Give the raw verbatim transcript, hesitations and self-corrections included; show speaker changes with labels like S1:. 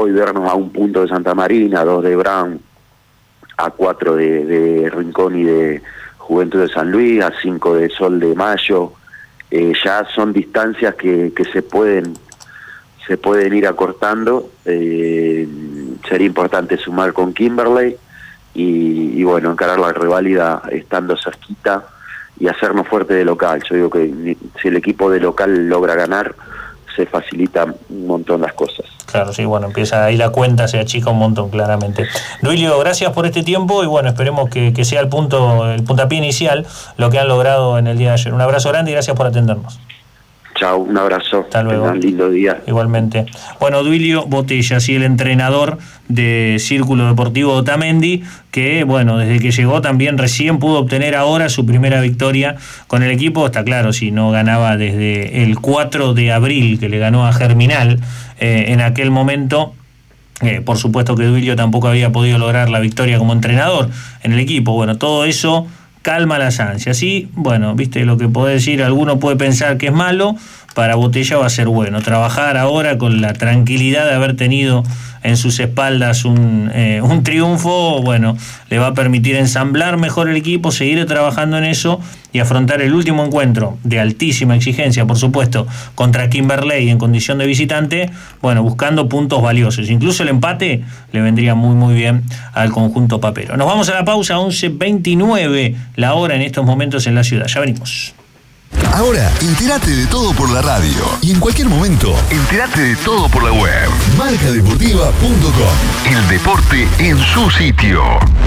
S1: hoy vernos a un punto de Santa Marina, a dos de Brown, a cuatro de, de Rincón y de Juventud de San Luis, a cinco de Sol de Mayo, eh, ya son distancias que, que se pueden se pueden ir acortando. Eh, sería importante sumar con Kimberley y, y bueno, encarar la reválida estando cerquita y hacernos fuerte de local. Yo digo que si el equipo de local logra ganar, se facilita un montón las cosas.
S2: Claro, sí, bueno, empieza ahí la cuenta, se achica un montón, claramente. Duilio, gracias por este tiempo y bueno, esperemos que, que sea el punto, el puntapié inicial, lo que han logrado en el día de ayer. Un abrazo grande y gracias por atendernos.
S1: Chao, un abrazo.
S2: Hasta luego.
S1: Un lindo día.
S2: Igualmente. Bueno, Duilio Botella, sí, el entrenador de Círculo Deportivo Otamendi, que, bueno, desde que llegó también recién pudo obtener ahora su primera victoria con el equipo. Está claro, si no ganaba desde el cuatro de abril, que le ganó a Germinal eh, en aquel momento. Eh, por supuesto que Duilio tampoco había podido lograr la victoria como entrenador en el equipo. Bueno, todo eso calma las ansias. Y, bueno, viste lo que puede decir, alguno puede pensar que es malo, para Botella va a ser bueno. Trabajar ahora con la tranquilidad de haber tenido en sus espaldas un, eh, un triunfo, bueno, le va a permitir ensamblar mejor el equipo, seguir trabajando en eso y afrontar el último encuentro de altísima exigencia, por supuesto, contra Kimberley en condición de visitante, bueno, buscando puntos valiosos. Incluso el empate le vendría muy muy bien al conjunto papero. Nos vamos a la pausa, once veintinueve la hora en estos momentos en la ciudad. Ya venimos.
S3: Ahora, entérate de todo por la radio y en cualquier momento, entérate de todo por la web. marca deportiva punto com. El deporte en su sitio.